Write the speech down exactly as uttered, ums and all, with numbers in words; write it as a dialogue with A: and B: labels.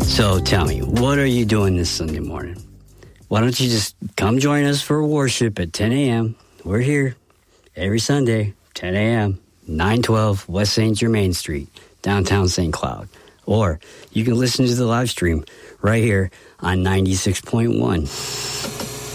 A: So tell me, what are you doing this Sunday morning? Why don't you just come join us for worship at ten a.m. We're here every Sunday, ten a.m., nine twelve West Saint Germain Street, downtown Saint Cloud. Or you can listen to the live stream right here on ninety-six point one.